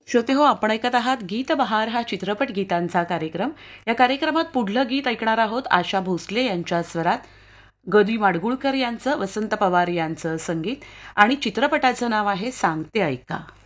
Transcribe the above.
श्रोते हो, आपण ऐकत आहात गीत बहार हा चित्रपट गीतांचा कार्यक्रम. या कार्यक्रमात पुढलं गीत ऐकणार आहोत आशा भोसले यांच्या स्वरात. गदी माडगुळकर यांचं, वसंत पवार यांचं संगीत आणि चित्रपटाचं नाव आहे सांगते ऐका.